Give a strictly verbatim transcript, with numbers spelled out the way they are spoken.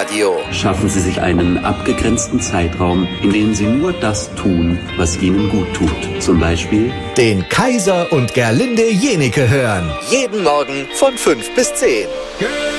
Radio. Schaffen Sie sich einen abgegrenzten Zeitraum, in dem Sie nur das tun, was Ihnen gut tut. Zum Beispiel den Kaiser und Gerlinde Jenike hören. Jeden Morgen von fünf bis zehn.